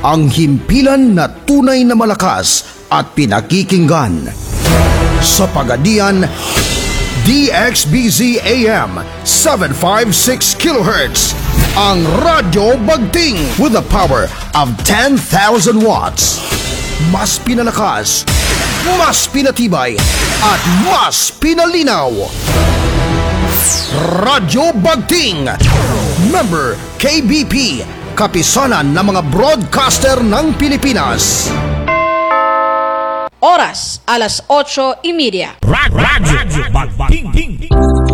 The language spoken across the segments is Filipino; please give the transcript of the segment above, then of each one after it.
ang himpilan na tunay na malakas at pinakikinggan. Sa Pagadian, DXBZ AM 756 kHz, ang Radyo Bagting with a power of 10,000 watts. Mas pinalakas, mas pinatibay, at mas pinalinaw. Radyo Bagting, member KBP, kapisanan ng mga broadcaster ng Pilipinas. Oras, alas 8:30. Radyo Bagting.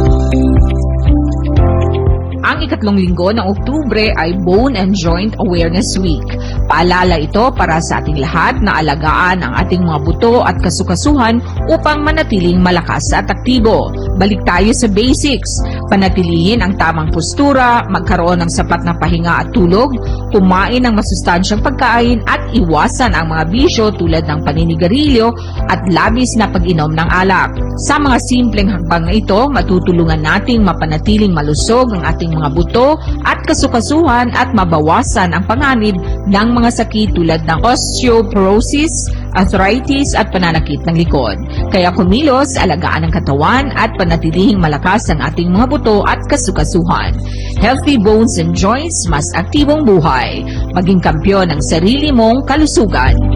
Ang ikatlong linggo ng Oktubre ay Bone and Joint Awareness Week. Paalala ito para sa ating lahat na alagaan ang ating mga buto at kasukasuhan upang manatiling malakas at aktibo. Balik tayo sa basics. Panatilihin ang tamang postura, magkaroon ng sapat na pahinga at tulog, kumain ng masustansyang pagkain at iwasan ang mga bisyo tulad ng paninigarilyo at labis na pag-inom ng alak. Sa mga simpleng hakbang na ito, matutulungan nating mapanatiling malusog ang ating mga buto at kasukasuhan at mabawasan ang panganib ng mga sakit tulad ng osteoporosis, arthritis at pananakit ng likod. Kaya kumilos, alagaan ang katawan at panatilihing malakas ang ating mga buto at kasukasuhan. Healthy bones and joints, mas aktibong buhay. Maging kampyon ng sarili mong kalusugan.